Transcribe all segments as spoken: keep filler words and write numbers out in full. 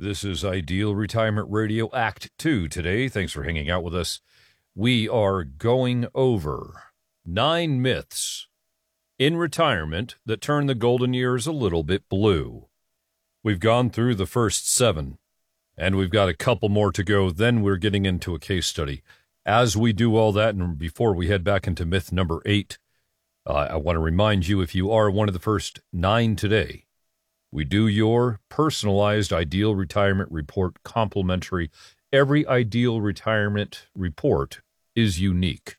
This is Ideal Retirement Radio Act two today. Thanks for hanging out with us. We are going over nine myths in retirement that turn the golden years a little bit blue. We've gone through the first seven, and we've got a couple more to go. Then we're getting into a case study. As we do all that, and before we head back into myth number eight, uh, I want to remind you, if you are one of the first nine today, we do your personalized Ideal Retirement Report complimentary. Every Ideal Retirement Report is unique.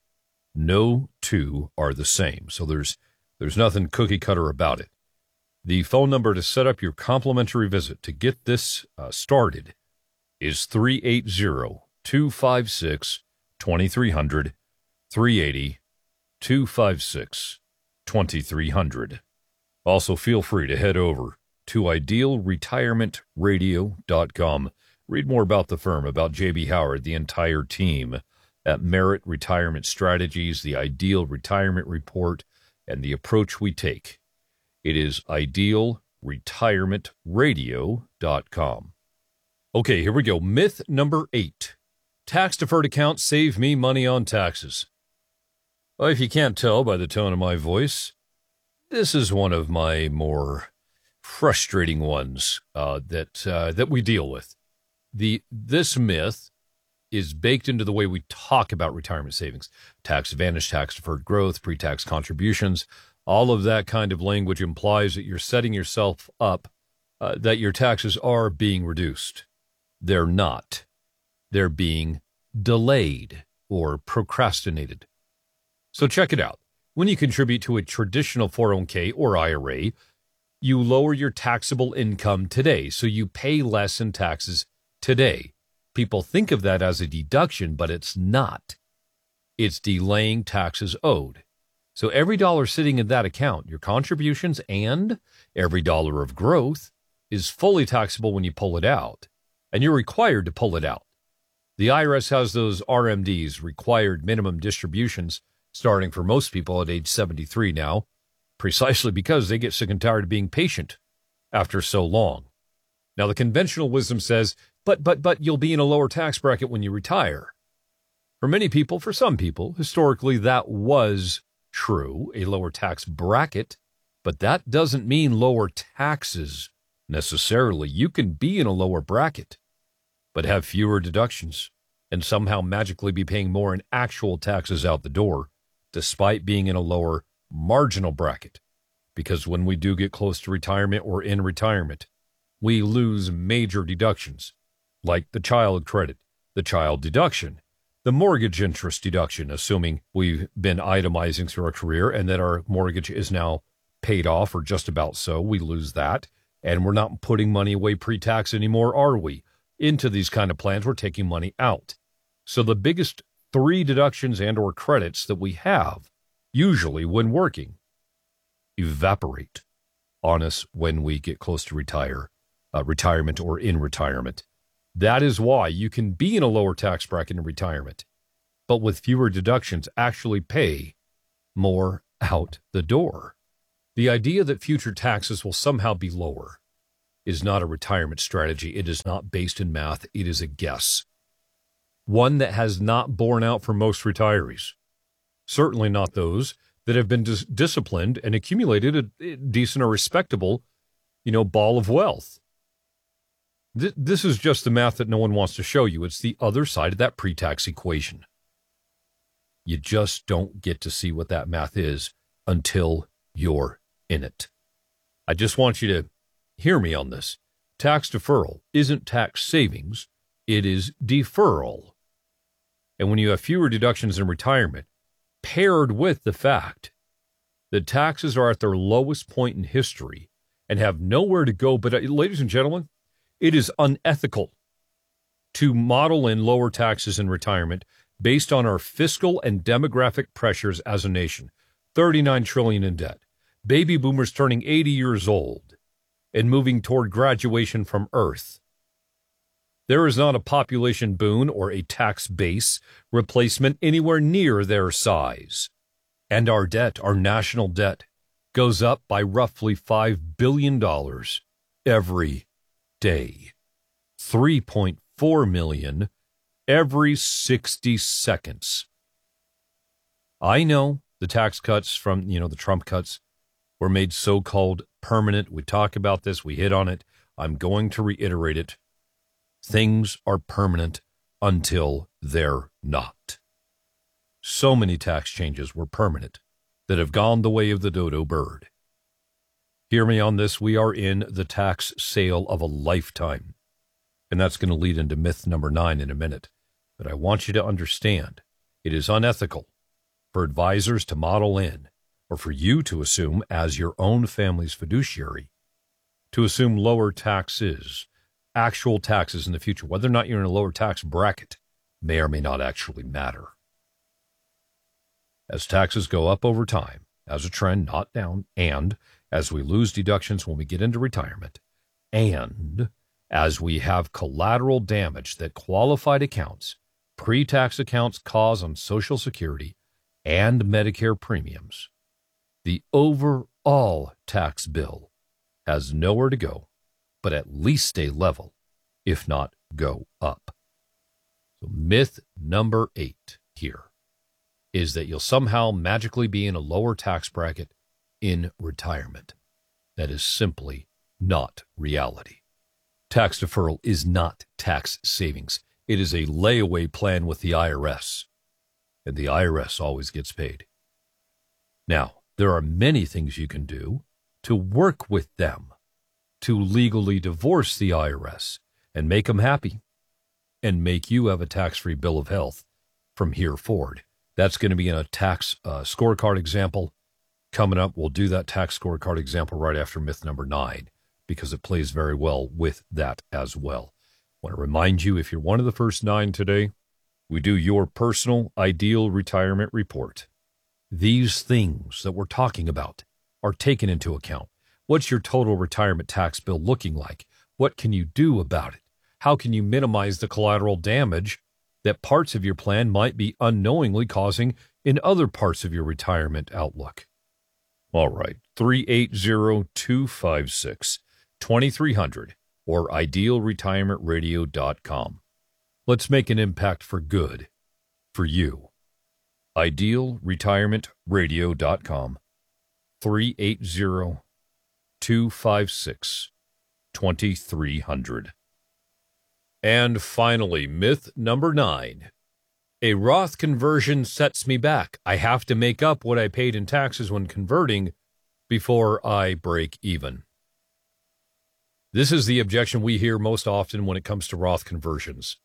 No two are the same, so there's there's nothing cookie cutter about it. The phone number to set up your complimentary visit to get this uh, started is three eight zero, two five six, two three zero zero, three eight zero, two five six, two three zero zero. Also, feel free to head over to ideal retirement radio dot com. Read more about the firm, about J B. Howard, the entire team at Merit Retirement Strategies, the Ideal Retirement Report, and the approach we take. It is ideal retirement radio dot com. Okay, here we go. Myth number eight. Tax-deferred accounts save me money on taxes. Well, if you can't tell by the tone of my voice, this is one of my more frustrating ones uh, that uh, that we deal with. The this myth is baked into the way we talk about retirement savings. Tax advantage, tax deferred growth, pre-tax contributions, all of that kind of language implies that you're setting yourself up, uh, that your taxes are being reduced. They're not. They're being delayed or procrastinated. So check it out. When you contribute to a traditional four oh one k or I R A, you lower your taxable income today, so you pay less in taxes today. People think of that as a deduction, but it's not. It's delaying taxes owed. So every dollar sitting in that account, your contributions and every dollar of growth, is fully taxable when you pull it out, and you're required to pull it out. The I R S has those R M Ds, required minimum distributions, starting for most people at age seventy-three now, precisely because they get sick and tired of being patient after so long. Now, the conventional wisdom says, but, but, but you'll be in a lower tax bracket when you retire. For many people, for some people, historically, that was true, a lower tax bracket, but that doesn't mean lower taxes necessarily. You can be in a lower bracket, but have fewer deductions and somehow magically be paying more in actual taxes out the door, despite being in a lower marginal bracket, because when we do get close to retirement or in retirement, we lose major deductions like the child credit, the child deduction, the mortgage interest deduction, assuming we've been itemizing through our career and that our mortgage is now paid off or just about so. We lose that, and we're not putting money away pre-tax anymore, are we? Into these kind of plans, we're taking money out. So the biggest three deductions and or credits that we have usually when working evaporate on us when we get close to retire, uh, retirement or in retirement. That is why you can be in a lower tax bracket in retirement, but with fewer deductions actually pay more out the door. The idea that future taxes will somehow be lower is not a retirement strategy. It is not based in math. It is a guess. One that has not borne out for most retirees. Certainly not those that have been dis- disciplined and accumulated a, a decent or respectable, you know, ball of wealth. Th- this is just the math that no one wants to show you. It's the other side of that pre-tax equation. You just don't get to see what that math is until you're in it. I just want you to hear me on this. Tax deferral isn't tax savings. It is deferral. And when you have fewer deductions in retirement, paired with the fact that taxes are at their lowest point in history and have nowhere to go, but uh, ladies and gentlemen, it is unethical to model in lower taxes in retirement based on our fiscal and demographic pressures as a nation. thirty-nine trillion dollars in debt, baby boomers turning eighty years old and moving toward graduation from Earth. There is not a population boon or a tax base replacement anywhere near their size. And our debt, our national debt, goes up by roughly five billion dollars every day. three point four million dollars every sixty seconds. I know the tax cuts from, you know, the Trump cuts were made so-called permanent. We talk about this. We hit on it. I'm going to reiterate it. Things are permanent until they're not. So many tax changes were permanent that have gone the way of the dodo bird. Hear me on this. We are in the tax sale of a lifetime. And that's going to lead into myth number nine in a minute. But I want you to understand, it is unethical for advisors to model in, or for you to assume as your own family's fiduciary, to assume lower taxes, actual taxes in the future. Whether or not you're in a lower tax bracket may or may not actually matter. As taxes go up over time, as a trend, not down, and as we lose deductions when we get into retirement, and as we have collateral damage that qualified accounts, pre-tax accounts cause on Social Security and Medicare premiums, the overall tax bill has nowhere to go but at least stay level, if not go up. So myth number eight here is that you'll somehow magically be in a lower tax bracket in retirement. That is simply not reality. Tax deferral is not tax savings. It is a layaway plan with the I R S, and the I R S always gets paid. Now, there are many things you can do to work with them to legally divorce the I R S and make them happy and make you have a tax-free bill of health from here forward. That's going to be in a tax uh, scorecard example coming up. We'll do that tax scorecard example right after myth number nine, because it plays very well with that as well. I want to remind you, if you're one of the first nine today, we do your personal ideal retirement report. These things that we're talking about are taken into account. What's your total retirement tax bill looking like? What can you do about it? How can you minimize the collateral damage that parts of your plan might be unknowingly causing in other parts of your retirement outlook? All right, three eight zero, two five six, two three zero zero or ideal retirement radio dot com. Let's make an impact for good for you. ideal retirement radio dot com, three eight zero, two five six, two three zero zero. And finally, myth number nine. A Roth conversion sets me back. I have to make up what I paid in taxes when converting before I break even. This is the objection we hear most often when it comes to Roth conversions.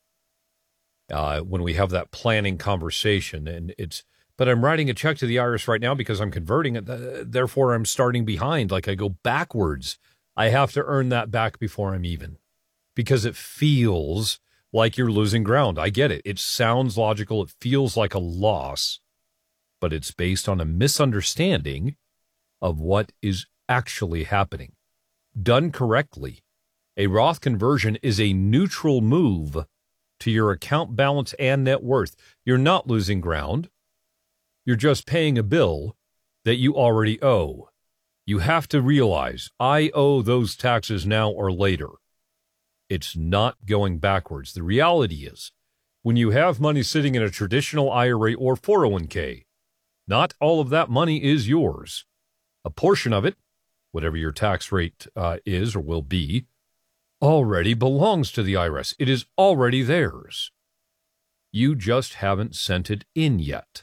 Uh, when we have that planning conversation, and it's, but I'm writing a check to the I R S right now because I'm converting it. Therefore, I'm starting behind. Like I go backwards. I have to earn that back before I'm even, because it feels like you're losing ground. I get it. It sounds logical. It feels like a loss, but it's based on a misunderstanding of what is actually happening. Done correctly, a Roth conversion is a neutral move to your account balance and net worth. You're not losing ground. You're just paying a bill that you already owe. You have to realize, I owe those taxes now or later. It's not going backwards. The reality is, when you have money sitting in a traditional I R A or four oh one k, not all of that money is yours. A portion of it, whatever your tax rate uh, is or will be, already belongs to the I R S. It is already theirs. You just haven't sent it in yet.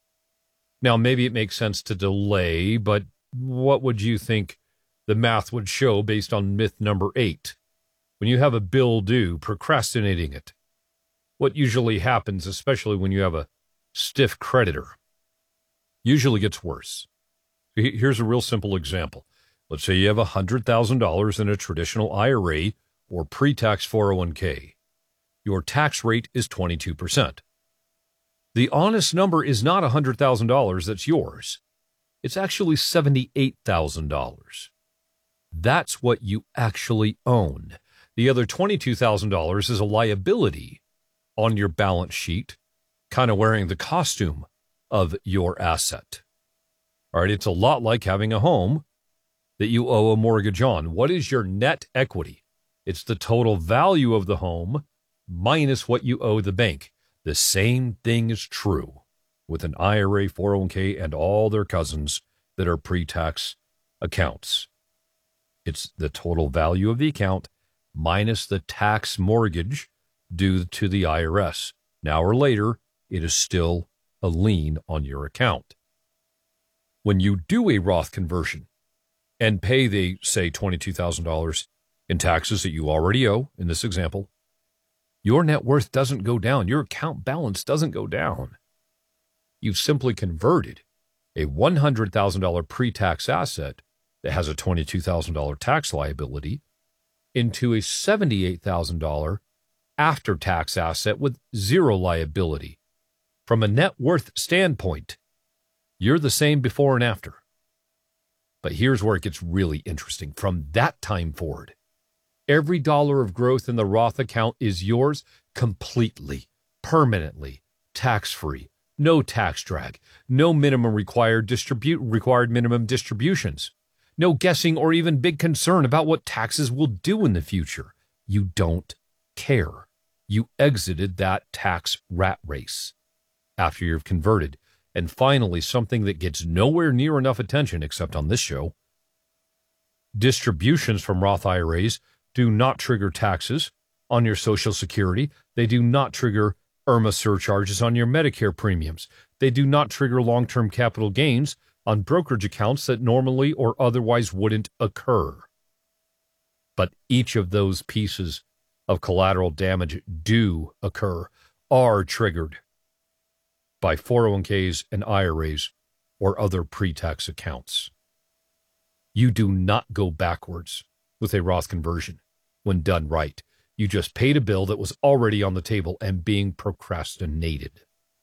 Now, maybe it makes sense to delay, but what would you think the math would show based on myth number eight? When you have a bill due, procrastinating it, what usually happens, especially when you have a stiff creditor, usually gets worse. Here's a real simple example. Let's say you have one hundred thousand dollars in a traditional I R A or pre-tax four oh one k. Your tax rate is twenty-two percent. The honest number is not one hundred thousand dollars that's yours. It's actually seventy-eight thousand dollars. That's what you actually own. The other twenty-two thousand dollars is a liability on your balance sheet, kind of wearing the costume of your asset. All right, it's a lot like having a home that you owe a mortgage on. What is your net equity? It's the total value of the home minus what you owe the bank. The same thing is true with an I R A, four oh one k, and all their cousins that are pre-tax accounts. It's the total value of the account minus the tax mortgage due to the I R S. Now or later, it is still a lien on your account. When you do a Roth conversion and pay the, say, twenty-two thousand dollars in taxes that you already owe, in this example, your net worth doesn't go down. Your account balance doesn't go down. You've simply converted a one hundred thousand dollars pre-tax asset that has a twenty-two thousand dollars tax liability into a seventy-eight thousand dollars after-tax asset with zero liability. From a net worth standpoint, you're the same before and after. But here's where it gets really interesting. From that time forward, every dollar of growth in the Roth account is yours completely, permanently, tax-free, no tax drag, no minimum required distribute required minimum distributions, no guessing or even big concern about what taxes will do in the future. You don't care. You exited that tax rat race after you've converted. And finally, something that gets nowhere near enough attention except on this show, distributions from Roth I R As do not trigger taxes on your Social Security. They do not trigger I R M A surcharges on your Medicare premiums. They do not trigger long-term capital gains on brokerage accounts that normally or otherwise wouldn't occur. But each of those pieces of collateral damage do occur, are triggered by four oh one k's and I R As or other pre-tax accounts. You do not go backwards with a Roth conversion when done right. You just paid a bill that was already on the table and being procrastinated.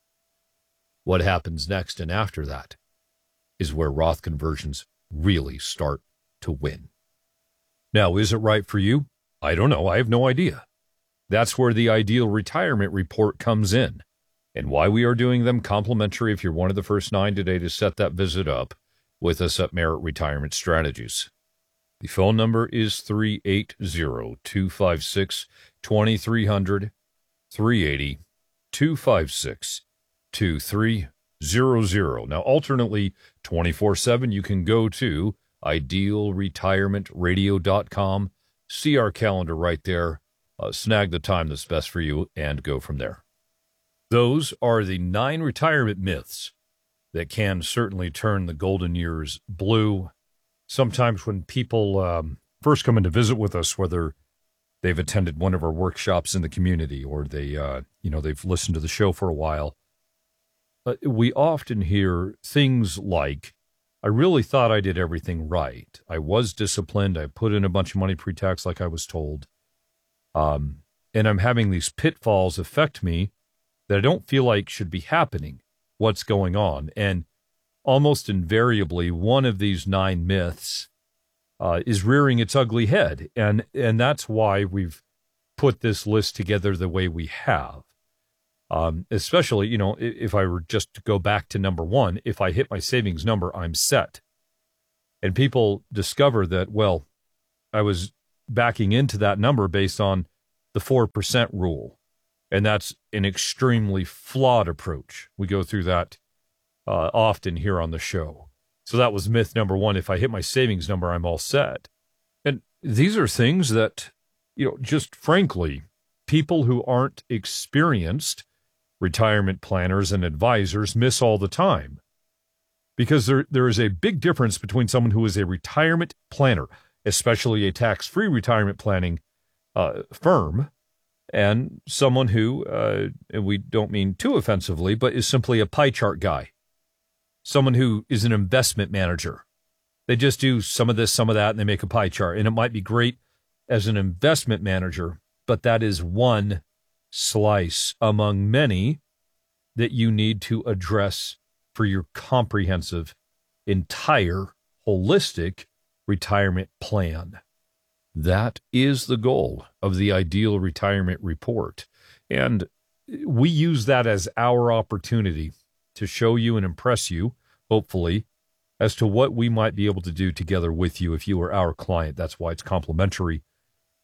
What happens next and after that is where Roth conversions really start to win. Now, is it right for you? I don't know. I have no idea. That's where the Ideal Retirement Report comes in, and why we are doing them complimentary if you're one of the first nine today to set that visit up with us at Merit Retirement Strategies. The phone number is three eight zero, two five six, two three zero zero, three eight zero, two five six, two three zero zero. Now, alternately, twenty-four seven, you can go to ideal retirement radio dot com, see our calendar right there, uh, snag the time that's best for you, and go from there. Those are the nine retirement myths that can certainly turn the golden years blue. Sometimes when people um, first come in to visit with us, whether they've attended one of our workshops in the community or they, uh, you know, they've listened to the show for a while, uh, we often hear things like, I really thought I did everything right. I was disciplined. I put in a bunch of money pre-tax like I was told. Um, and I'm having these pitfalls affect me that I don't feel like should be happening. What's going on? And almost invariably, one of these nine myths uh, is rearing its ugly head. And, and that's why we've put this list together the way we have. Um, especially, you know, if I were just to go back to number one, if I hit my savings number, I'm set. And people discover that, well, I was backing into that number based on the four percent rule. And that's an extremely flawed approach. We go through that uh, often here on the show. So that was myth number one. If I hit my savings number, I'm all set. And these are things that, you know, just frankly, people who aren't experienced retirement planners and advisors miss all the time. Because there there is a big difference between someone who is a retirement planner, especially a tax-free retirement planning uh, firm, and someone who, uh, and we don't mean too offensively, but is simply a pie chart guy. Someone who is an investment manager. They just do some of this, some of that, and they make a pie chart. And it might be great as an investment manager, but that is one slice among many that you need to address for your comprehensive, entire, holistic retirement plan. That is the goal of the Ideal Retirement Report. And we use that as our opportunity to show you and impress you, hopefully, as to what we might be able to do together with you if you are our client. That's why it's complimentary.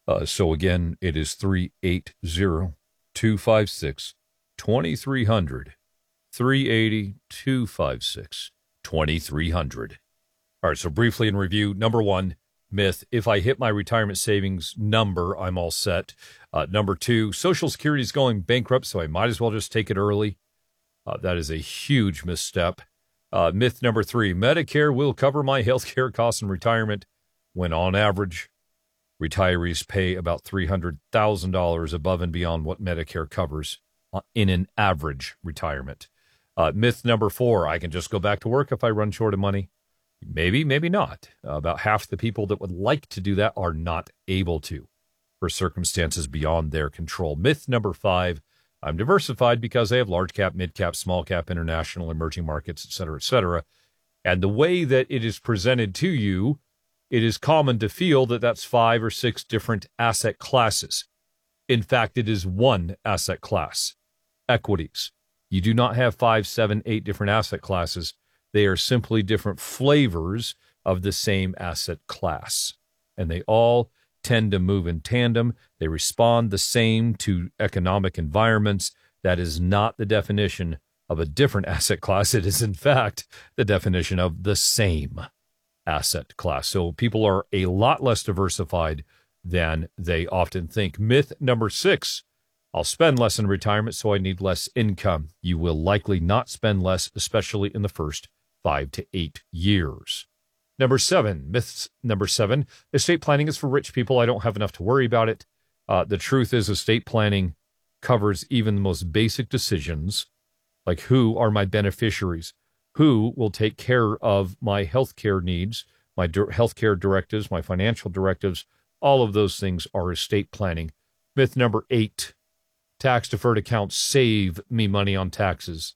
Uh, so again, it is three eight zero, two five six, two three zero zero, three eight zero, two five six, two three zero zero. All right, so briefly in review, number one, myth, if I hit my retirement savings number, I'm all set. Uh, number two, Social Security is going bankrupt, so I might as well just take it early. Uh, that is a huge misstep. Uh, myth number three, Medicare will cover my health care costs in retirement when on average, retirees pay about three hundred thousand dollars above and beyond what Medicare covers in an average retirement. Uh, myth number four, I can just go back to work if I run short of money. Maybe, maybe not. Uh, about half the people that would like to do that are not able to for circumstances beyond their control. Myth number five, I'm diversified because I have large cap, mid cap, small cap, international, emerging markets, et cetera, et cetera. And the way that it is presented to you, it is common to feel that that's five or six different asset classes. In fact, it is one asset class, equities. You do not have five, seven, eight different asset classes. They are simply different flavors of the same asset class. And they all tend to move in tandem. They respond the same to economic environments. That is not the definition of a different asset class. It is, in fact, the definition of the same asset class. So people are a lot less diversified than they often think. Myth number six, I'll spend less in retirement, so I need less income. You will likely not spend less, especially in the first five to eight years. Number seven, myth number seven, estate planning is for rich people. I don't have enough to worry about it. Uh, the truth is estate planning covers even the most basic decisions, like who are my beneficiaries, who will take care of my health care needs, my di- health care directives, my financial directives. All of those things are estate planning. Myth number eight, tax-deferred accounts save me money on taxes.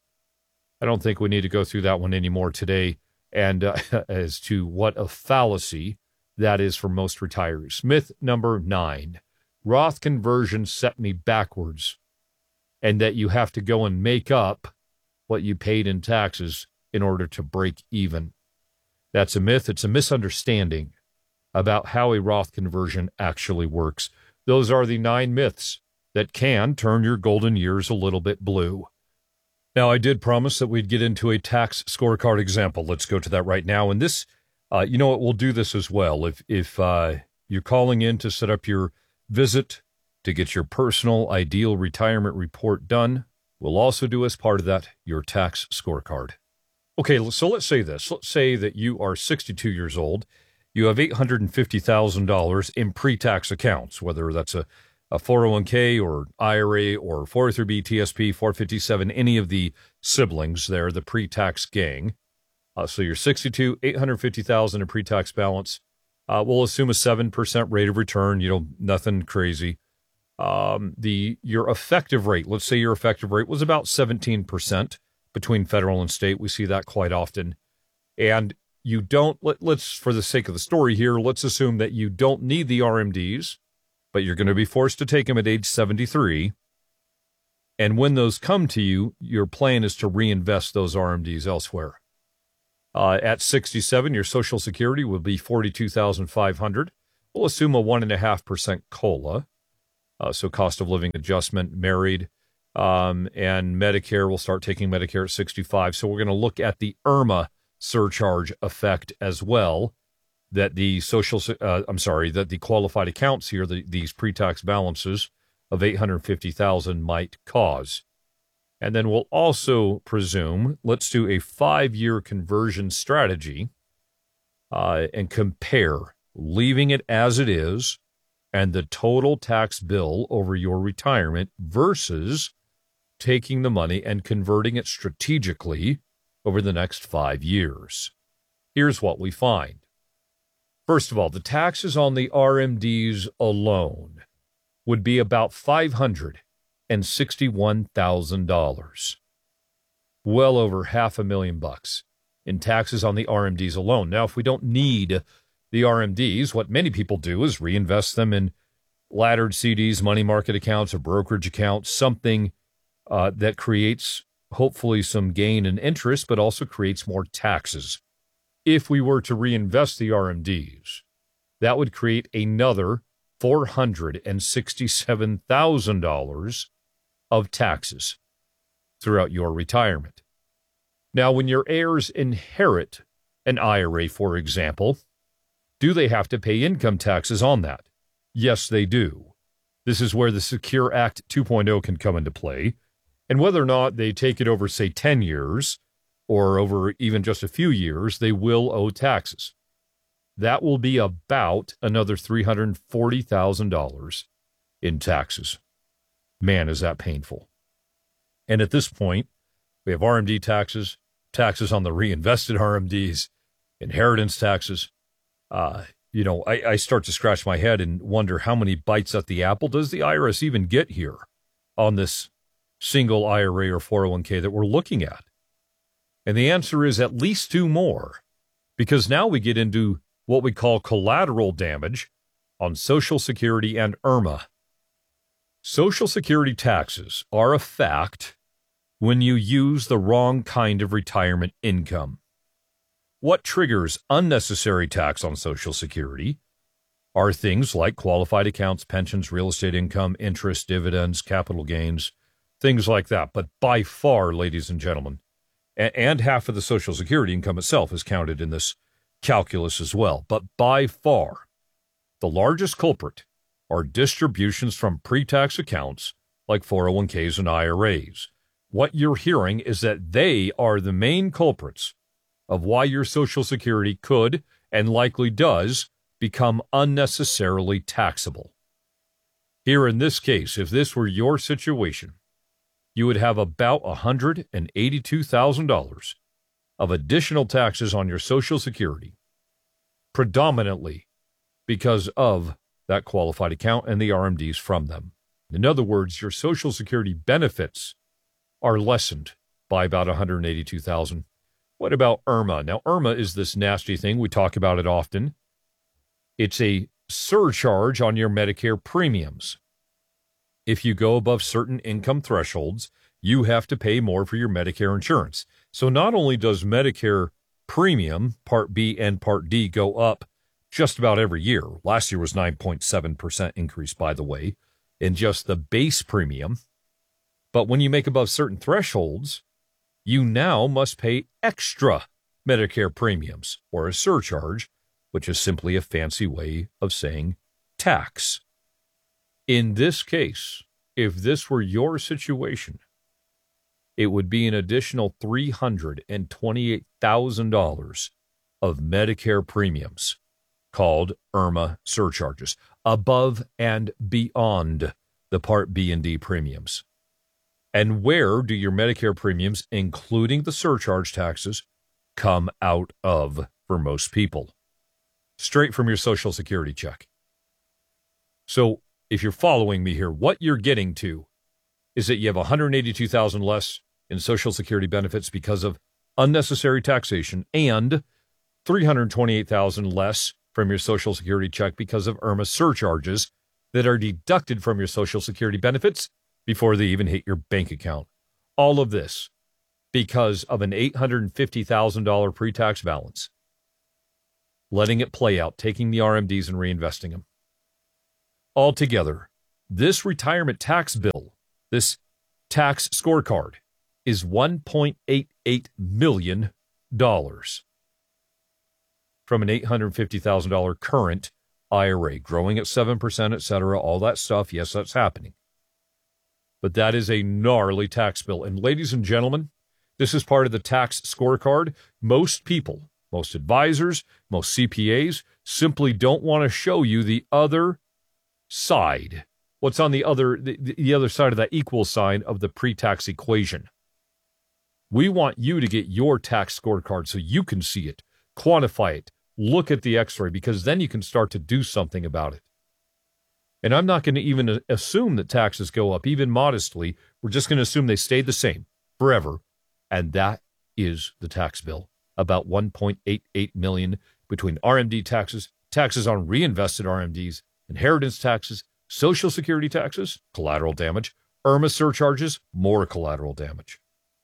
I don't think we need to go through that one anymore today, and uh, as to what a fallacy that is for most retirees. Myth number nine, Roth conversions set me backwards, and that you have to go and make up what you paid in taxes in order to break even. That's a myth. It's a misunderstanding about how a Roth conversion actually works. Those are the nine myths that can turn your golden years a little bit blue. Now, I did promise that we'd get into a tax scorecard example. Let's go to that right now. And this, uh, you know what, we'll do this as well. If, if uh, you're calling in to set up your visit to get your personal ideal retirement report done, we'll also do as part of that your tax scorecard. Okay, so let's say this. Let's say that you are sixty-two years old. You have eight hundred fifty thousand dollars in pre-tax accounts, whether that's a a four oh one k or I R A or four oh three b, T S P, four fifty-seven, any of the siblings there, the pre-tax gang. Uh, so you're sixty-two, eight hundred fifty thousand in pre-tax balance. Uh, we'll assume a seven percent rate of return, you know, nothing crazy. Um, the your effective rate, let's say your effective rate was about seventeen percent between federal and state. We see that quite often. And you don't, let, let's, for the sake of the story here, let's assume that you don't need the R M Ds, but you're going to be forced to take them at age seventy-three. And when those come to you, your plan is to reinvest those R M Ds elsewhere. Uh, at sixty-seven, your Social Security will be forty-two thousand five hundred dollars. We'll assume a one point five percent COLA, uh, so cost of living adjustment, married, um, and Medicare. We'll start taking Medicare at sixty-five. So we're going to look at the IRMAA surcharge effect as well, that the social, uh, I'm sorry, that the qualified accounts here, the, these pre-tax balances of eight hundred fifty thousand dollars might cause. And then we'll also presume, let's do a five-year conversion strategy uh, and compare leaving it as it is and the total tax bill over your retirement versus taking the money and converting it strategically over the next five years. Here's what we find. First of all, the taxes on the R M Ds alone would be about five hundred sixty-one thousand dollars. Well over half a million bucks in taxes on the R M Ds alone. Now, if we don't need the R M Ds, what many people do is reinvest them in laddered C Ds, money market accounts, or brokerage accounts, something uh, that creates hopefully some gain in interest, but also creates more taxes. If we were to reinvest the R M Ds, that would create another four hundred sixty-seven thousand dollars of taxes throughout your retirement. Now, when your heirs inherit an I R A, for example, do they have to pay income taxes on that? Yes, they do. This is where the Secure Act two point oh can come into play. And whether or not they take it over, say, ten years or over even just a few years, they will owe taxes. That will be about another three hundred forty thousand dollars in taxes. Man, is that painful. And at this point, we have R M D taxes, taxes on the reinvested R M Ds, inheritance taxes. Uh, you know, I, I start to scratch my head and wonder how many bites at the apple does the I R S even get here on this single I R A or four oh one k that we're looking at? And the answer is at least two more, because now we get into what we call collateral damage on Social Security and I R M A. Social Security taxes are a fact when you use the wrong kind of retirement income. What triggers unnecessary tax on Social Security are things like qualified accounts, pensions, real estate income, interest, dividends, capital gains, things like that. But by far, ladies and gentlemen, and half of the Social Security income itself is counted in this calculus as well. But by far, the largest culprit are distributions from pre-tax accounts like four oh one k's and I R As. What you're hearing is that they are the main culprits of why your Social Security could and likely does become unnecessarily taxable. Here in this case, if this were your situation, you would have about one hundred eighty-two thousand dollars of additional taxes on your Social Security, predominantly because of that qualified account and the R M Ds from them. In other words, your Social Security benefits are lessened by about one hundred eighty-two thousand dollars. What about I R M A? Now, I R M A is this nasty thing. We talk about it often. It's a surcharge on your Medicare premiums. If you go above certain income thresholds, you have to pay more for your Medicare insurance. So not only does Medicare premium, Part B and Part D, go up just about every year. Last year was nine point seven percent increase, by the way, in just the base premium. But when you make above certain thresholds, you now must pay extra Medicare premiums, or a surcharge, which is simply a fancy way of saying tax. In this case, if this were your situation, it would be an additional three hundred twenty-eight thousand dollars of Medicare premiums called I R M A surcharges, above and beyond the Part B and D premiums. And where do your Medicare premiums, including the surcharge taxes, come out of for most people? Straight from your Social Security check. So if you're following me here, what you're getting to is that you have one hundred eighty-two thousand dollars less in Social Security benefits because of unnecessary taxation, and three hundred twenty-eight thousand dollars less from your Social Security check because of I R M A surcharges that are deducted from your Social Security benefits before they even hit your bank account. All of this because of an eight hundred fifty thousand dollars pre-tax balance. Letting it play out, taking the R M Ds and reinvesting them. Altogether, this retirement tax bill, this tax scorecard, is one point eight eight million dollars from an eight hundred fifty thousand dollars current I R A, growing at seven percent, et cetera, all that stuff. Yes, that's happening. But that is a gnarly tax bill. And ladies and gentlemen, this is part of the tax scorecard. Most people, most advisors, most C P As simply don't want to show you the other side. What's on the other, the, the other side of that equal sign of the pre-tax equation. We want you to get your tax scorecard so you can see it, quantify it, look at the x-ray, because then you can start to do something about it. And I'm not going to even assume that taxes go up, even modestly. We're just going to assume they stay the same forever. And that is the tax bill, about one point eight eight million dollars between R M D taxes, taxes on reinvested R M Ds, inheritance taxes, Social Security taxes, collateral damage, I R M A surcharges, more collateral damage.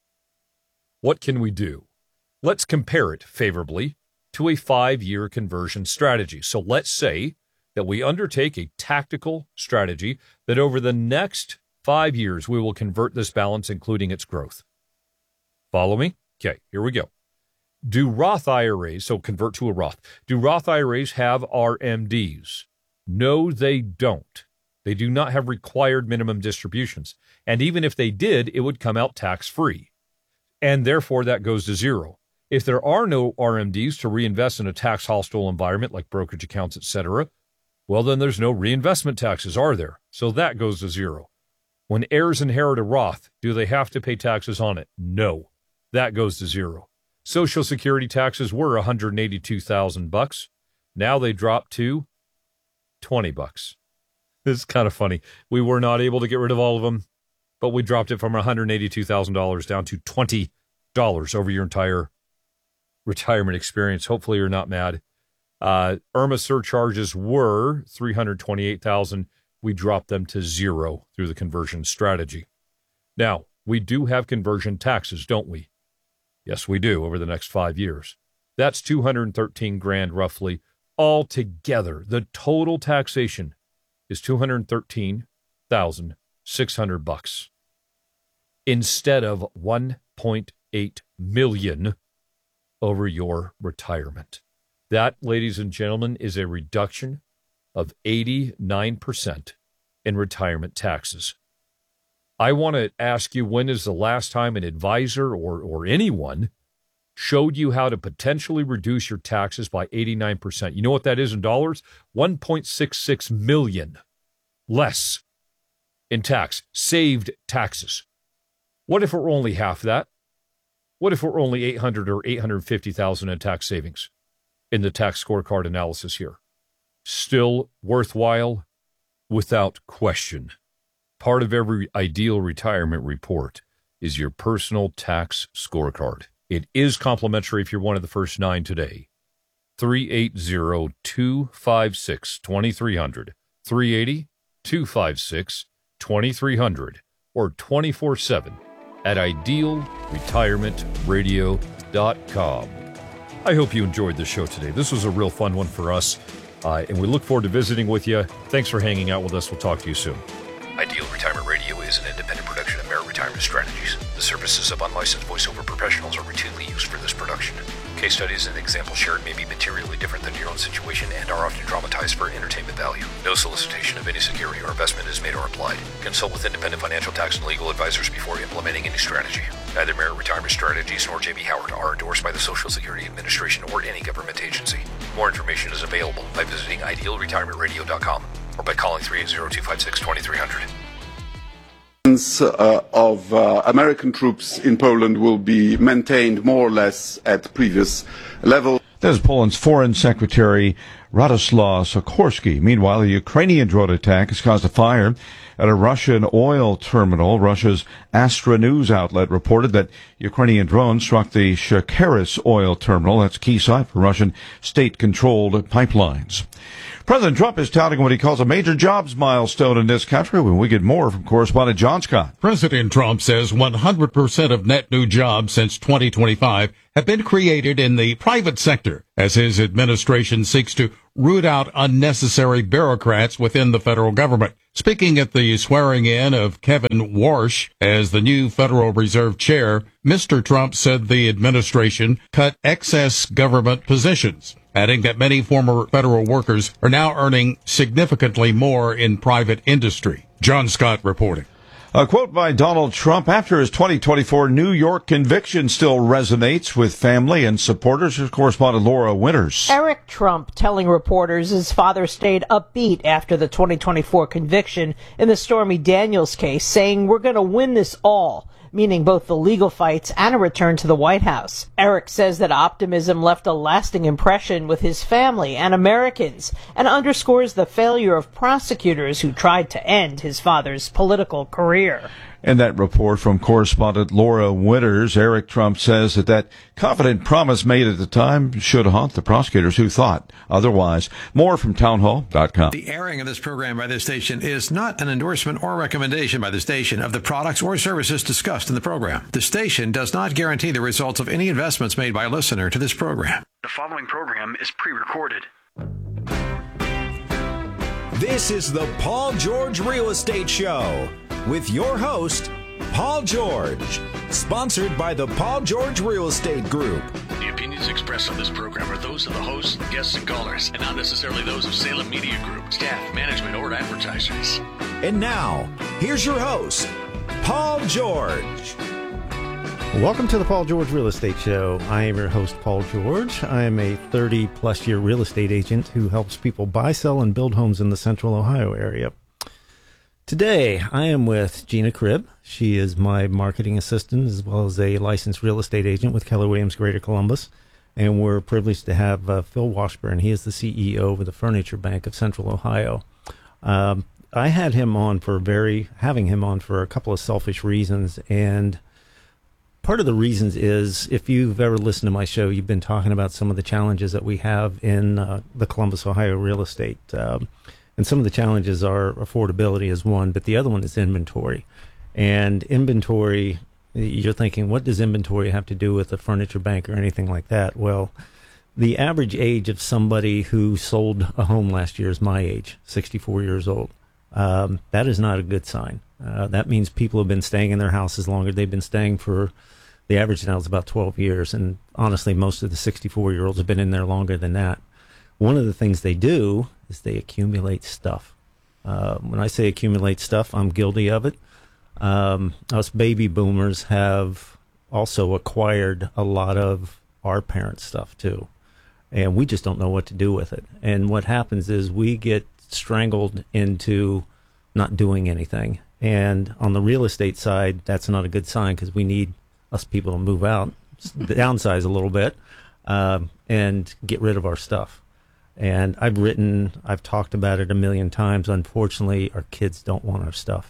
What can we do? Let's compare it favorably to a five-year conversion strategy. So let's say that we undertake a tactical strategy that over the next five years we will convert this balance, including its growth. Follow me? Okay, here we go. Do Roth I R As, so convert to a Roth, do Roth I R As have R M Ds? No, they don't. They do not have required minimum distributions. And even if they did, it would come out tax-free. And therefore, that goes to zero. If there are no R M Ds to reinvest in a tax-hostile environment like brokerage accounts, et cetera, well, then there's no reinvestment taxes, are there? So that goes to zero. When heirs inherit a Roth, do they have to pay taxes on it? No. That goes to zero. Social Security taxes were one hundred eighty-two thousand bucks. Now they dropped to twenty bucks. This is kind of funny. We were not able to get rid of all of them, but we dropped it from one hundred eighty-two thousand dollars down to twenty dollars over your entire retirement experience. Hopefully you're not mad. Uh, IRMA surcharges were three hundred twenty-eight thousand dollars. We dropped them to zero through the conversion strategy. Now, we do have conversion taxes, don't we? Yes, we do, over the next five years. That's two hundred thirteen grand roughly. Altogether, the total taxation is two hundred thirteen thousand six hundred bucks instead of one point eight million over your retirement. That, ladies and gentlemen, is a reduction of eighty-nine percent in retirement taxes. I want to ask you, when is the last time an advisor or, or anyone showed you how to potentially reduce your taxes by eighty-nine percent? You know what that is in dollars? one point six six million less in tax, saved taxes. What if it were only half that? What if it were only eight hundred or eight hundred fifty thousand in tax savings in the tax scorecard analysis here? Still worthwhile without question. Part of every ideal retirement report is your personal tax scorecard. It is complimentary if you're one of the first nine today. three eight zero, two five six, two three zero zero. three eight zero, two five six, two three zero zero or twenty-four seven at ideal retirement radio dot com. I hope you enjoyed the show today. This was a real fun one for us, uh, and we look forward to visiting with you. Thanks for hanging out with us. We'll talk to you soon. Ideal Retirement Radio is an independent production of Merit Retirement Strategies. The services of unlicensed voiceover professionals are routinely used for this production. Case studies and examples shared may be materially different than your own situation and are often dramatized for entertainment value. No solicitation of any security or investment is made or implied. Consult with independent financial, tax, and legal advisors before implementing any strategy. Neither Merit Retirement Strategies nor J B Howard are endorsed by the Social Security Administration or any government agency. More information is available by visiting ideal retirement radio dot com or by calling three eight zero, two five six, two three zero zero. Uh, of uh, American troops in Poland will be maintained more or less at previous level. There's Poland's Foreign Secretary Radoslaw Sikorski. Meanwhile, a Ukrainian drone attack has caused a fire at a Russian oil terminal. Russia's Astra News outlet reported that Ukrainian drones struck the Shakaris oil terminal. That's a key site for Russian state-controlled pipelines. President Trump is touting what he calls a major jobs milestone in this country. When we get more from correspondent John Scott. President Trump says one hundred percent of net new jobs since twenty twenty-five have been created in the private sector as his administration seeks to root out unnecessary bureaucrats within the federal government. Speaking at the swearing-in of Kevin Warsh as the new Federal Reserve Chair, Mister Trump said the administration cut excess government positions, adding that many former federal workers are now earning significantly more in private industry. John Scott reporting. A quote by Donald Trump after his twenty twenty-four New York conviction still resonates with family and supporters. Correspondent Laura Winters. Eric Trump telling reporters his father stayed upbeat after the twenty twenty-four conviction in the Stormy Daniels case, saying, "We're going to win this all," meaning both the legal fights and a return to the White House. Eric says that optimism left a lasting impression with his family and Americans and underscores the failure of prosecutors who tried to end his father's political career. In that report from correspondent Laura Winters, Eric Trump says that that confident promise made at the time should haunt the prosecutors who thought otherwise. More from townhall dot com. The airing of this program by this station is not an endorsement or recommendation by the station of the products or services discussed in the program. The station does not guarantee the results of any investments made by a listener to this program. The following program is pre-recorded. This is the Paul George Real Estate Show with your host, Paul George. Sponsored by the Paul George Real Estate Group. The opinions expressed on this program are those of the hosts, guests, and callers, and not necessarily those of Salem Media Group, staff, management, or advertisers. And now, here's your host, Paul George. Welcome to the Paul George Real Estate Show. I am your host, Paul George. I am a thirty-plus year real estate agent who helps people buy, sell, and build homes in the Central Ohio area. Today, I am with Gina Cribb. She is my marketing assistant as well as a licensed real estate agent with Keller Williams Greater Columbus. And we're privileged to have uh, Phil Washburn. He is the C E O of the Furniture Bank of Central Ohio. Um, I had him on for very, having him on for a couple of selfish reasons. And part of the reasons is, if you've ever listened to my show, you've been talking about some of the challenges that we have in uh, the Columbus, Ohio real estate. Um, and some of the challenges are affordability is one, but the other one is inventory. And inventory, you're thinking, what does inventory have to do with a furniture bank or anything like that? Well, the average age of somebody who sold a home last year is my age, sixty-four years old. Um, that is not a good sign. Uh, that means people have been staying in their houses longer. They've been staying for, the average now is about twelve years. And honestly, most of the sixty-four-year-olds have been in there longer than that. One of the things they do is they accumulate stuff. Uh, when I say accumulate stuff, I'm guilty of it. Um, us baby boomers have also acquired a lot of our parents' stuff too. And we just don't know what to do with it. And what happens is we get strangled into not doing anything. And on the real estate side, that's not a good sign because we need us people to move out, downsize a little bit, um, and get rid of our stuff. And I've written, I've talked about it a million times. Unfortunately, our kids don't want our stuff.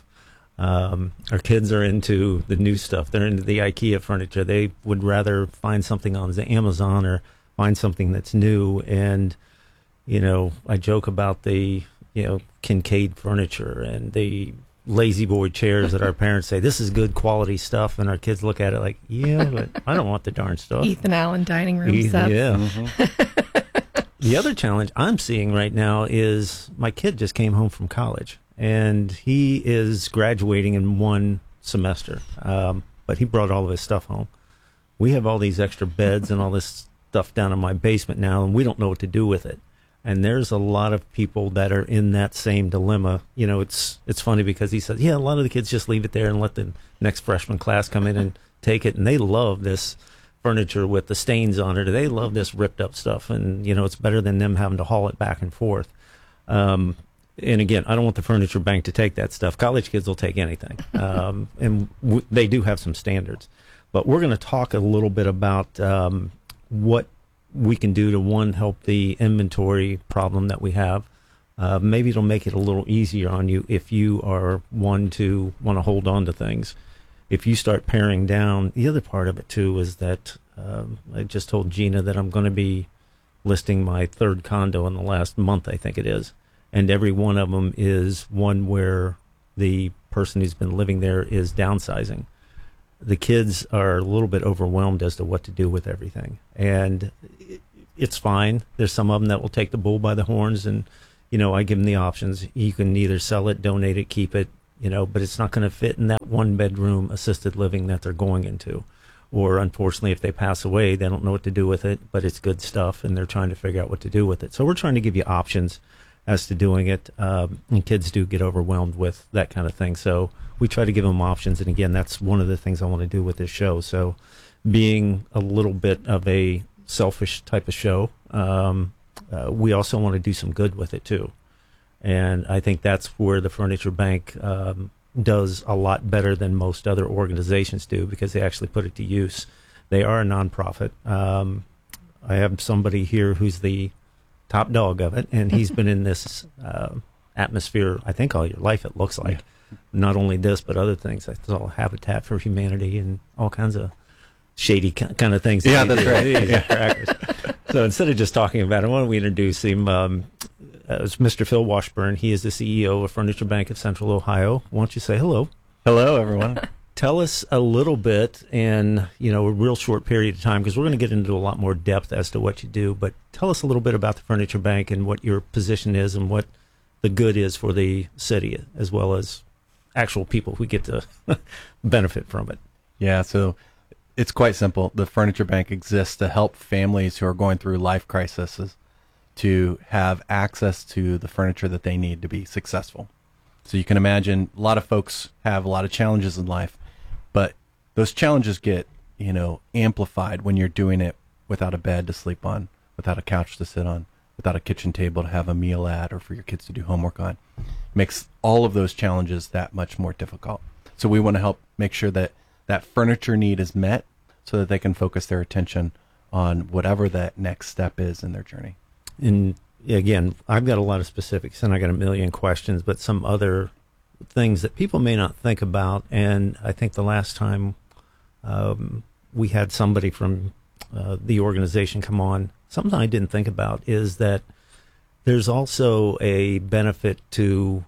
Um, our kids are into the new stuff. They're into the IKEA furniture. They would rather find something on the Amazon or find something that's new. And, you know, I joke about the, you know, Kincaid furniture and the lazy boy chairs that our parents say, this is good quality stuff. And our kids look at it like, yeah, but I don't want the darn stuff. Ethan Allen dining room Ethan, stuff. Yeah. Mm-hmm. The other challenge I'm seeing right now is my kid just came home from college, and he is graduating in one semester, um, but he brought all of his stuff home. We have all these extra beds and all this stuff down in my basement now, and we don't know what to do with it. And there's a lot of people that are in that same dilemma. You know, it's it's funny because he says, yeah, a lot of the kids just leave it there and let the next freshman class come in and take it, and they love this furniture with the stains on it. They love this ripped up stuff, and you know, it's better than them having to haul it back and forth. Um, and again, I don't want the furniture bank to take that stuff. College kids will take anything, um, and w- they do have some standards. But we're going to talk a little bit about um, what we can do to, one, help the inventory problem that we have. Uh, maybe it'll make it a little easier on you if you are one to want to hold on to things. If you start paring down, the other part of it too is that um, I just told Gina that I'm going to be listing my third condo in the last month, I think it is. And every one of them is one where the person who's been living there is downsizing. The kids are a little bit overwhelmed as to what to do with everything. And it's fine. There's some of them that will take the bull by the horns, and, you know, I give them the options. You can either sell it, donate it, keep it, you know, but it's not going to fit in that one bedroom assisted living that they're going into. Or unfortunately, if they pass away, they don't know what to do with it, but it's good stuff and they're trying to figure out what to do with it. So we're trying to give you options as to doing it. Um, and kids do get overwhelmed with that kind of thing. So we try to give them options. And again, that's one of the things I want to do with this show. So being a little bit of a selfish type of show, um, uh, we also want to do some good with it too. And I think that's where the Furniture Bank um, does a lot better than most other organizations do, because they actually put it to use. They are a nonprofit. Um, I have somebody here who's the top dog of it, and he's been in this uh, atmosphere, I think, all your life, it looks like. Yeah. Not only this, but other things. I saw Habitat for Humanity and all kinds of shady kind of things. Yeah, that's right. Yeah. So instead of just talking about it, why don't we introduce him? Um, uh, it's Mister Phil Washburn. He is the C E O of Furniture Bank of Central Ohio. Why don't you say hello? Hello, everyone. Tell us a little bit in, you know, a real short period of time, because we're going to get into a lot more depth as to what you do. But tell us a little bit about the Furniture Bank and what your position is and what the good is for the city as well as actual people who get to benefit from it. Yeah, so it's quite simple. The Furniture Bank exists to help families who are going through life crises to have access to the furniture that they need to be successful. So you can imagine a lot of folks have a lot of challenges in life, but those challenges get, you know, amplified when you're doing it without a bed to sleep on, without a couch to sit on, without a kitchen table to have a meal at or for your kids to do homework on. It makes all of those challenges that much more difficult. So we want to help make sure that that furniture need is met so that they can focus their attention on whatever that next step is in their journey. And again, I've got a lot of specifics and I got a million questions, but some other things that people may not think about. And I think the last time um, we had somebody from uh, the organization come on, something I didn't think about is that there's also a benefit to,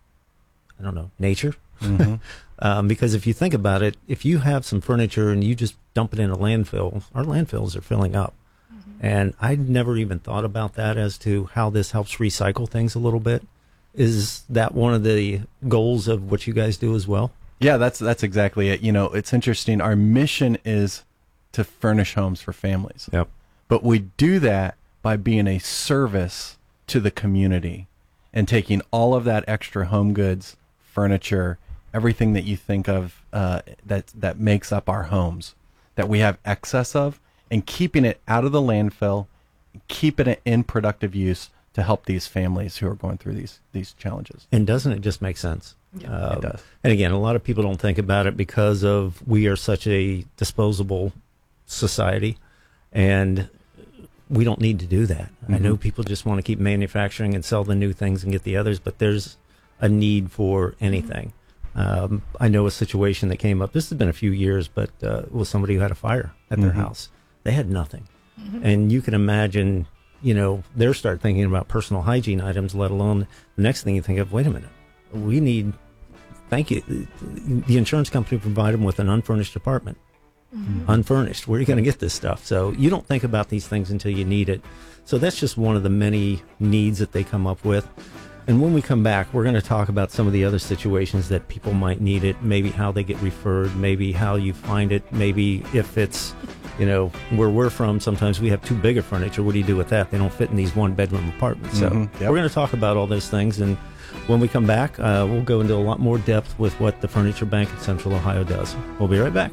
I don't know, nature. Mm-hmm. um, because if you think about it, if you have some furniture and you just dump it in a landfill, our landfills are filling up. And I'd never even thought about that as to how this helps recycle things a little bit. Is that one of the goals of what you guys do as well? Yeah, that's that's exactly it. You know, it's interesting. Our mission is to furnish homes for families. Yep. But we do that by being a service to the community and taking all of that extra home goods, furniture, everything that you think of uh, that that makes up our homes, that we have excess of, and keeping it out of the landfill, keeping it in productive use to help these families who are going through these these challenges. And doesn't it just make sense? Yeah, um, it does. And again, a lot of people don't think about it because of we are such a disposable society, and we don't need to do that. Mm-hmm. I know people just want to keep manufacturing and sell the new things and get the others, but there's a need for anything. Um, I know a situation that came up. This has been a few years, but uh, it was somebody who had a fire at their Mm-hmm. house. They had nothing. Mm-hmm. And you can imagine, you know, they start thinking about personal hygiene items, let alone the next thing you think of, wait a minute, we need, thank you. The insurance company provided them with an unfurnished apartment. Mm-hmm. Unfurnished. Where are you going to get this stuff? So you don't think about these things until you need it. So that's just one of the many needs that they come up with. And when we come back, we're going to talk about some of the other situations that people might need it, maybe how they get referred, maybe how you find it, maybe if it's, you know, where we're from, sometimes we have too big of furniture. What do you do with that? They don't fit in these one-bedroom apartments. So Mm-hmm. Yep. we're going to talk about all those things. And when we come back, uh, we'll go into a lot more depth with what the Furniture Bank in Central Ohio does. We'll be right back.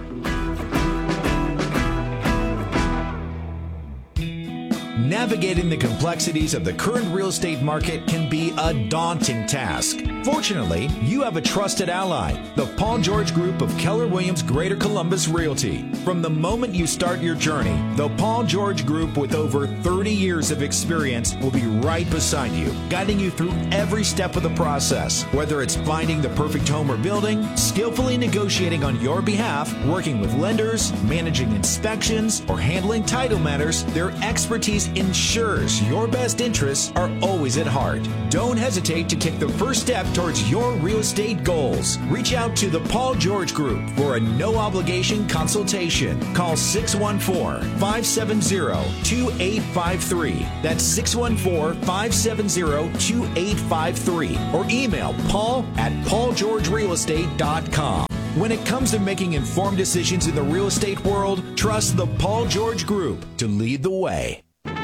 Navigating the complexities of the current real estate market can be a daunting task. Fortunately, you have a trusted ally, the Paul George Group of Keller Williams Greater Columbus Realty. From the moment you start your journey, the Paul George Group with over thirty years of experience will be right beside you, guiding you through every step of the process. Whether it's finding the perfect home or building, skillfully negotiating on your behalf, working with lenders, managing inspections, or handling title matters, their expertise ensures your best interests are always at heart. Don't hesitate to take the first step towards your real estate goals. Reach out to the Paul George Group for a no-obligation consultation. Call six one four, five seven zero, two eight five three. That's six one four, five seven zero, two eight five three. Or email paul at paul george real estate dot com. When it comes to making informed decisions in the real estate world, trust the Paul George Group to lead the way.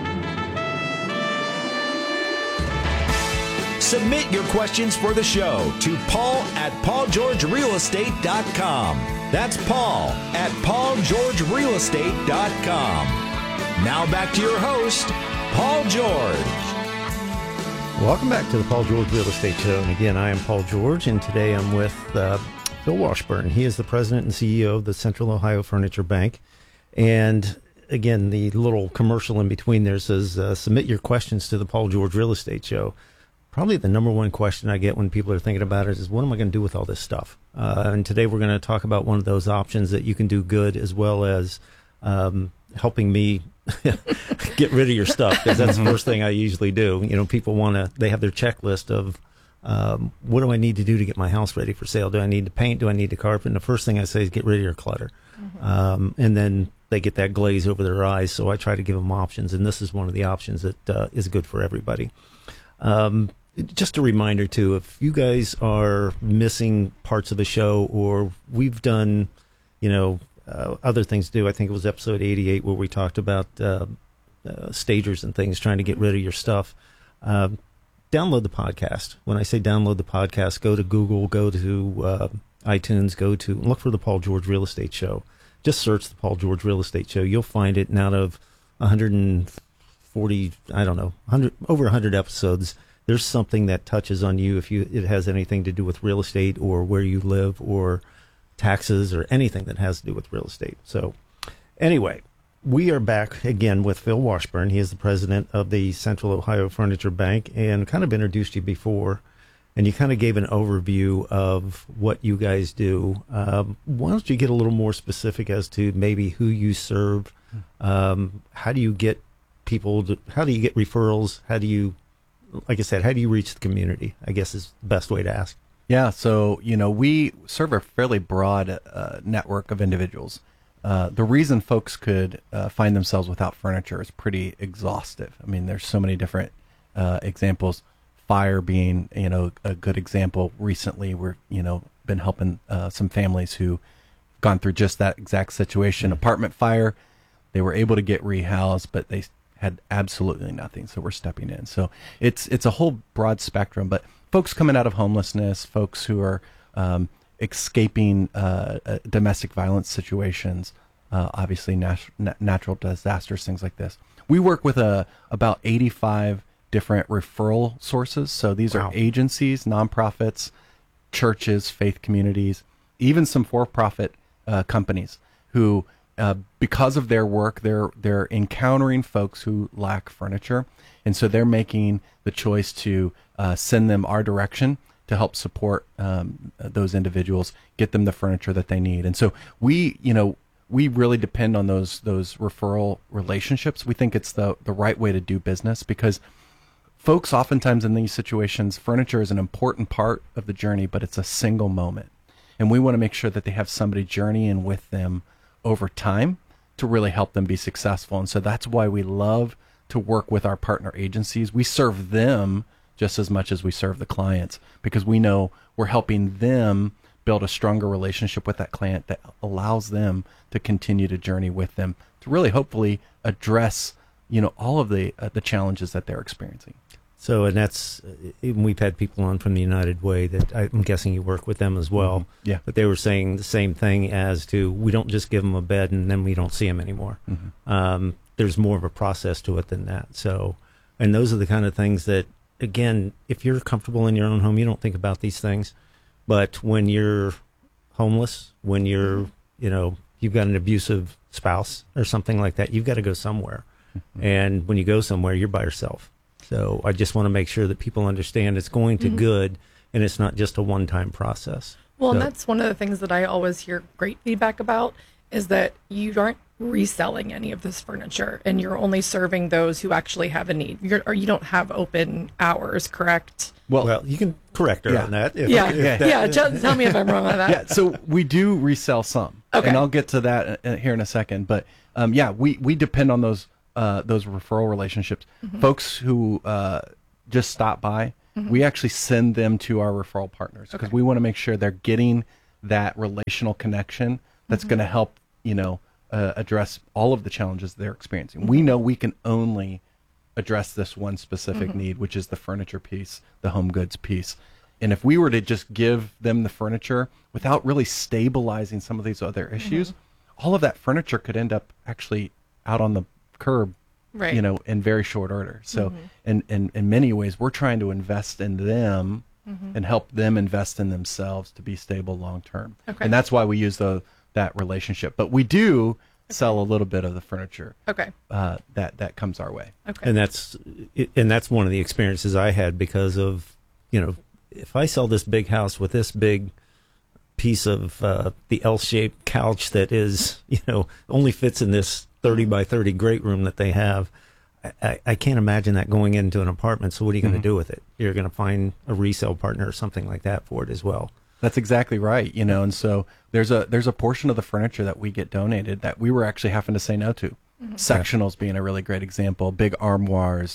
Submit your questions for the show to paul at paul george real estate dot com. That's Paul at paul george real estate dot com. Now back to your host, Paul George. Welcome back to the Paul George Real Estate Show. And again, I am Paul George, and today I'm with uh, Phil Washburn. He is the president and C E O of the Central Ohio Furniture Bank. And again, the little commercial in between there says, uh, submit your questions to the Paul George Real Estate Show. Probably the number one question I get when people are thinking about it is, what am I going to do with all this stuff? Uh, and today we're going to talk about one of those options that you can do good as well as um, helping me get rid of your stuff, because that's the first thing I usually do. You know, people want to, they have their checklist of um, what do I need to do to get my house ready for sale? Do I need to paint? Do I need to carpet? And the first thing I say is get rid of your clutter. Mm-hmm. Um, and then they get that glaze over their eyes. So I try to give them options. And this is one of the options that uh, is good for everybody. Um, just a reminder too, if you guys are missing parts of a show, or we've done, you know, uh, other things to do. I think it was episode eighty-eight where we talked about uh, uh, stagers and things, trying to get rid of your stuff. Uh, download the podcast. When I say download the podcast, go to Google, go to uh, iTunes, go to look for the Paul George Real Estate Show. Just search the Paul George Real Estate Show. You'll find it. And out of one hundred forty, I don't know, one hundred, over one hundred episodes, there's something that touches on you if you it has anything to do with real estate or where you live or taxes or anything that has to do with real estate. So anyway, we are back again with Phil Washburn. He is the president of the Central Ohio Furniture Bank, and kind of introduced you before, and you kind of gave an overview of what you guys do. Um, why don't you get a little more specific as to maybe who you serve? Um, how do you get people to, how do you get referrals? How do you, like I said, how do you reach the community? I guess is the best way to ask. Yeah, so, you know, we serve a fairly broad uh, network of individuals. Uh, the reason folks could uh, find themselves without furniture is pretty exhaustive. I mean, there's so many different uh, examples. Fire being, you know, a good example. Recently, we're, you know, been helping uh, some families who gone through just that exact situation. Mm-hmm. Apartment fire, they were able to get rehoused, but they had absolutely nothing. So we're stepping in. So it's it's a whole broad spectrum. But folks coming out of homelessness, folks who are um, escaping uh, uh, domestic violence situations, uh, obviously nat- natural disasters, things like this. We work with a, about eighty-five different referral sources. So these wow. are agencies, nonprofits, churches, faith communities, even some for-profit uh, companies who, uh, because of their work, they're they're encountering folks who lack furniture, and so they're making the choice to uh, send them our direction to help support um, those individuals, get them the furniture that they need. And so we, you know, we really depend on those those referral relationships. We think it's the the right way to do business, because folks oftentimes in these situations, furniture is an important part of the journey, but it's a single moment. And we want to make sure that they have somebody journeying with them over time to really help them be successful. And so that's why we love to work with our partner agencies. We serve them just as much as we serve the clients, because we know we're helping them build a stronger relationship with that client that allows them to continue to journey with them to really hopefully address, you know, all of the uh, the challenges that they're experiencing. So, and that's, even we've had people on from the United Way that I'm guessing you work with them as well. Mm-hmm. Yeah. But they were saying the same thing as to, we don't just give them a bed and then we don't see them anymore. Mm-hmm. Um, there's more of a process to it than that. So, and those are the kind of things that, again, if you're comfortable in your own home, you don't think about these things. But when you're homeless, when you're, you know, you've got an abusive spouse or something like that, you've got to go somewhere. Mm-hmm. And when you go somewhere, you're by yourself. So I just want to make sure that people understand it's going to mm-hmm. good, and it's not just a one-time process. Well, so. And that's one of the things that I always hear great feedback about, is that you aren't reselling any of this furniture, and you're only serving those who actually have a need. You're, or you don't have open hours, correct? Well, well you can correct her yeah. on that. If, yeah, if yeah. That, yeah. Just tell me if I'm wrong on that. Yeah, so we do resell some, okay. and I'll get to that here in a second. But um, yeah, we, we depend on those uh, those referral relationships. Mm-hmm. Folks who uh, just stop by, mm-hmm. we actually send them to our referral partners, because okay. we want to make sure they're getting that relational connection that's mm-hmm. going to help, you know, uh, address all of the challenges they're experiencing. Mm-hmm. We know we can only address this one specific mm-hmm. need, which is the furniture piece, the home goods piece. And if we were to just give them the furniture without really stabilizing some of these other issues, mm-hmm. all of that furniture could end up actually out on the curb, right. you know, in very short order. So mm-hmm. in, in, in many ways, we're trying to invest in them mm-hmm. and help them invest in themselves to be stable long term. Okay. And that's why we use the that relationship. But we do okay. sell a little bit of the furniture. Okay. Uh, that that comes our way. Okay. And that's and that's one of the experiences I had, because of, you know, if I sell this big house with this big piece of uh, the L-shaped couch that is, you know, only fits in this thirty by thirty great room that they have, I, I can't imagine that going into an apartment. So what are you going to mm-hmm. do with it? You're going to find a resale partner or something like that for it as well. That's exactly right. You know, and so there's a there's a portion of the furniture that we get donated that we were actually having to say no to. Mm-hmm. Sectionals being a really great example, big armoires,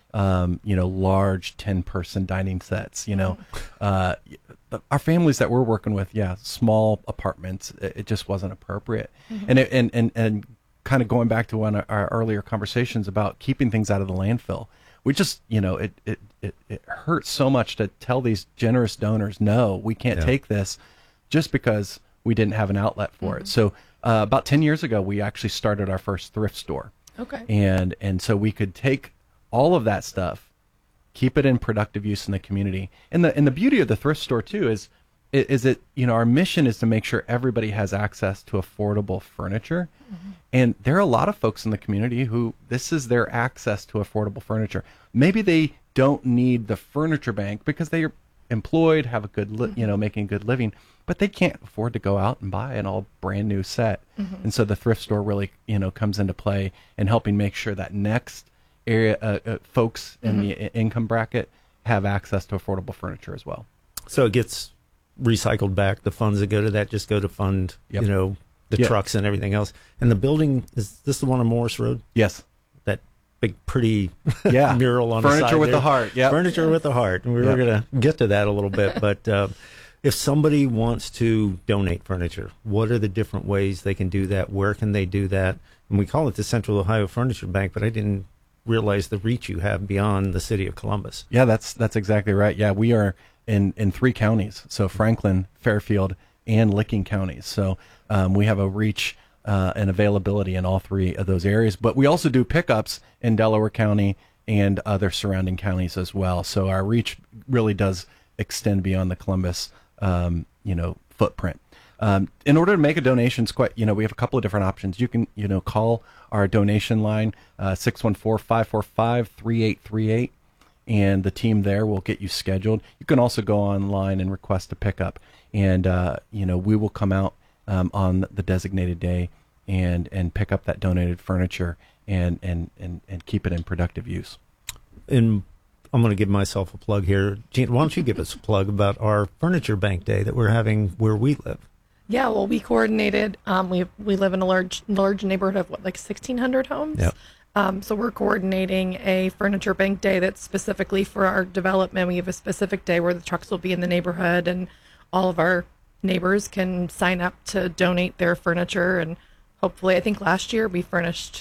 um, you know, large ten-person dining sets. You know, uh, our families that we're working with, yeah, small apartments. It, it just wasn't appropriate. Mm-hmm. And it, and and and kind of going back to one of our earlier conversations about keeping things out of the landfill. We just, you know, it it it, it hurts so much to tell these generous donors, no, we can't Yeah. take this, just because we didn't have an outlet for Mm-hmm. it. So uh, about ten years ago, we actually started our first thrift store. Okay. And and so we could take all of that stuff, keep it in productive use in the community. And the and the beauty of the thrift store too is is it, you know, our mission is to make sure everybody has access to affordable furniture. Mm-hmm. And there are a lot of folks in the community who this is their access to affordable furniture. Maybe they don't need the furniture bank because they're employed, have a good, li- you know, making a good living, but they can't afford to go out and buy an all brand new set. Mm-hmm. And so the thrift store really, you know, comes into play in helping make sure that next area uh, uh, folks in mm-hmm. the i- income bracket have access to affordable furniture as well. So it gets recycled back. The funds that go to that just go to fund, Yep. you know, the Yep. trucks and everything else. And the building, is this the one on Morris Road? Yes. That big, pretty Yeah. mural on the Furniture side with there. the heart. Yep. Furniture with the heart. And we Yep. were going to get to that a little bit. But uh, if somebody wants to donate furniture, what are the different ways they can do that? Where can they do that? And we call it the Central Ohio Furniture Bank, but I didn't realize the reach you have beyond the city of Columbus. Yeah, that's that's exactly right. Yeah, we are in, in three counties, so Franklin, Fairfield, and Licking counties. So um, we have a reach uh, and availability in all three of those areas. But we also do pickups in Delaware County and other surrounding counties as well. So our reach really does extend beyond the Columbus, um, you know, footprint. Um, in order to make a donation, it's quite, you know, we have a couple of different options. You can, you know, call our donation line, uh, six one four, five four five, three eight three eight, and the team there will get you scheduled. You can also go online and request a pickup, and, uh, you know, we will come out um, on the designated day and, and pick up that donated furniture and, and, and, and keep it in productive use. And I'm going to give myself a plug here. Gene, why don't you give us a plug about our Furniture Bank Day that we're having where we live? Yeah, well, we coordinated. Um, we we live in a large large neighborhood of what, like sixteen hundred homes. Yep. Um, so we're coordinating a furniture bank day that's specifically for our development. We have a specific day where the trucks will be in the neighborhood, and all of our neighbors can sign up to donate their furniture. And hopefully, I think last year we furnished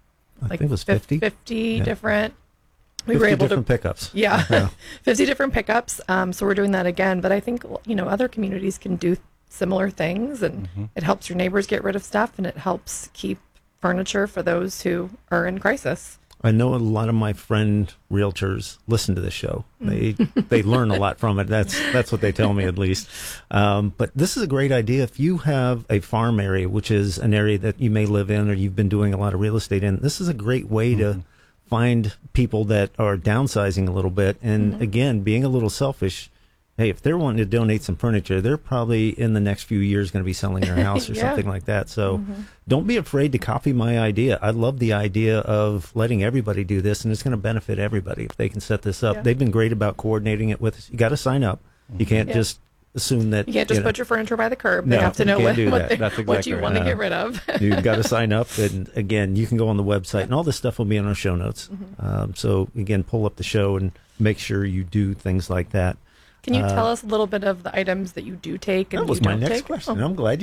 I like think it was fifty, fifty Yeah. different. We fifty were able different to pickups. Yeah, Yeah. fifty different pickups. Um, so we're doing that again. But I think, you know, other communities can do similar things, and Mm-hmm. it helps your neighbors get rid of stuff, and it helps keep furniture for those who are in crisis. I know a lot of my friend realtors listen to this show. They they learn a lot from it. That's that's what they tell me, at least. Um, but this is a great idea. If you have a farm area, which is an area that you may live in or you've been doing a lot of real estate in, this is a great way Mm-hmm. to find people that are downsizing a little bit. And Mhm. again, being a little selfish, hey, if they're wanting to donate some furniture, they're probably in the next few years going to be selling their house or Yeah. something like that. So Mhm. don't be afraid to copy my idea. I love the idea of letting everybody do this, and it's going to benefit everybody if they can set this up. Yeah. They've been great about coordinating it with us. You got to sign up. You can't Yeah. just assume that You can't just know, put your furniture by the curb. No, they have to you know can't what, do what, that. they- That's what exactly you right. want to No. get rid of. You've got to sign up, and again, you can go on the website, and all this stuff will be on our show notes. Mm-hmm. Um, so again, pull up the show and make sure you do things like that. Can you Uh, tell us a little bit of the items that you do take? And That was you my don't next take? question. Oh. I'm glad you